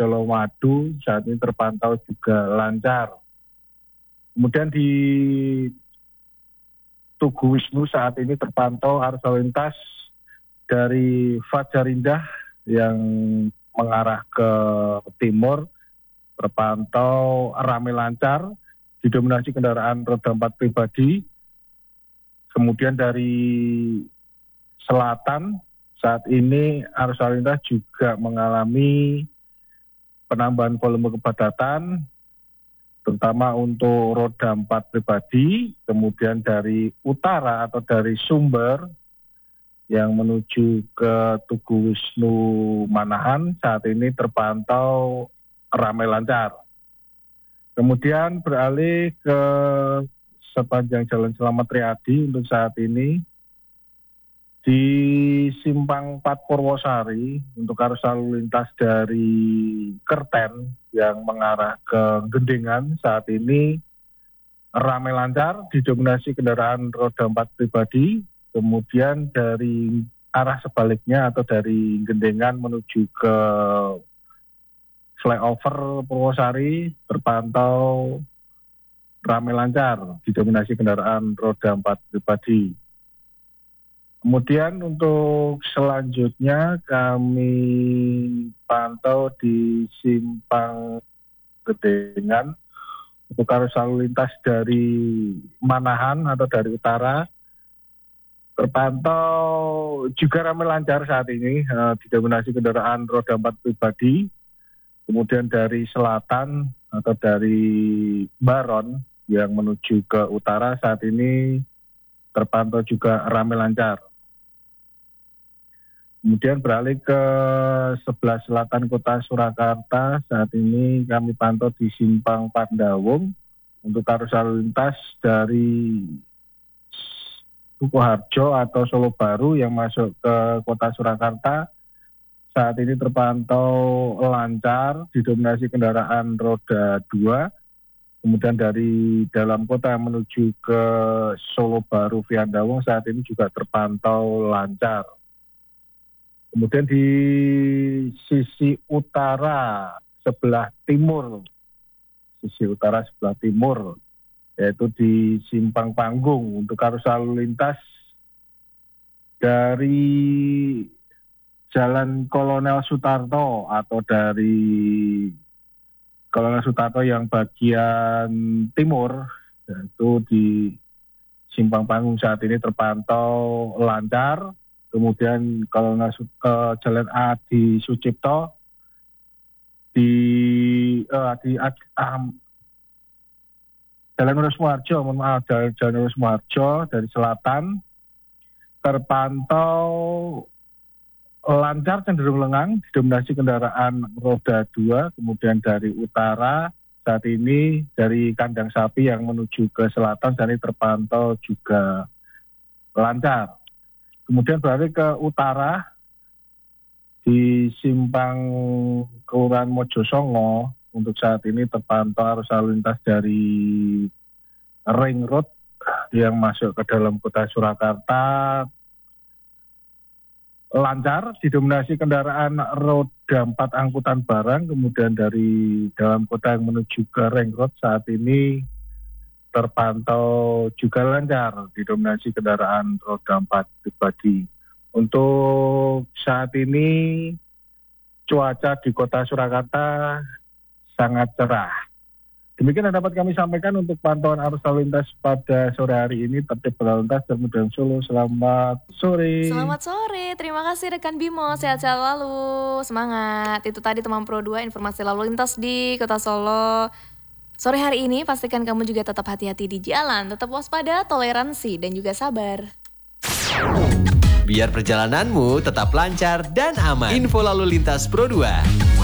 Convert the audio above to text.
Colomadu saat ini terpantau juga lancar. Kemudian di Tugu Wisnu saat ini terpantau arus lalu lintas dari Fajar Indah yang mengarah ke timur terpantau ramai lancar, didominasi kendaraan roda 4 pribadi. Kemudian dari selatan saat ini arus lalu lintas juga mengalami penambahan volume kepadatan, terutama untuk roda 4 pribadi. Kemudian dari utara atau dari Sumber yang menuju ke Tugu Wisnu Manahan saat ini terpantau ramai lancar. Kemudian beralih ke sepanjang Jalan Selamat Riyadi untuk saat ini di Simpang 4 Purwosari untuk arus lalu lintas dari Kerten yang mengarah ke Gendengan saat ini ramai lancar, didominasi kendaraan roda 4 pribadi. Kemudian dari arah sebaliknya atau dari Gendengan menuju ke flyover Purwosari terpantau ramai lancar, didominasi kendaraan roda 4 pribadi. Kemudian untuk selanjutnya kami pantau di Simpang Gendengan untuk arus lalu lintas dari Manahan atau dari utara terpantau juga ramai lancar saat ini, didominasi kendaraan roda 4 pribadi. Kemudian dari selatan atau dari Baron yang menuju ke utara saat ini terpantau juga ramai lancar. Kemudian beralih ke sebelah selatan kota Surakarta, saat ini kami pantau di Simpang Pandawung untuk arus lalu lintas dari Sukoharjo atau Solo Baru yang masuk ke kota Surakarta saat ini terpantau lancar, didominasi kendaraan roda 2. Kemudian dari dalam kota yang menuju ke Solo Baru Viandawung saat ini juga terpantau lancar. Kemudian di sisi utara sebelah timur, yaitu di Simpang Panggung untuk arus lalu lintas dari Jalan Kolonel Sutarto atau dari Kolonel Sutarto yang bagian timur, yaitu di Simpang Panggung saat ini terpantau lancar. Kemudian Kolonel Jalan Adi Sucipto Jalan Urus Muharjo dari selatan terpantau lancar cenderung lengang, didominasi kendaraan roda 2. Kemudian dari utara saat ini dari Kandang Sapi yang menuju ke selatan saat ini terpantau juga lancar. Kemudian beralih ke utara di Simpang Kelurahan Mojosongo untuk saat ini terpantau arus lalu lintas dari Ring Road yang masuk ke dalam kota Surakarta lancar, didominasi kendaraan roda 4 angkutan barang. Kemudian dari dalam kota yang menuju ke Ring Road saat ini terpantau juga lancar, didominasi kendaraan roda 4 pribadi. Untuk saat ini cuaca di kota Surakarta sangat cerah. Demikian yang dapat kami sampaikan untuk pantauan arus lalu lintas pada sore hari ini. Tertib berlalu lintas dan Solo. Selamat sore. Selamat sore, terima kasih rekan Bimo, sehat-sehat lalu, semangat. Itu tadi teman Pro 2 informasi lalu lintas di kota Solo. Sore hari ini pastikan kamu juga tetap hati-hati di jalan, tetap waspada, toleransi, dan juga sabar. Biar perjalananmu tetap lancar dan aman. Info lalu lintas Pro 2.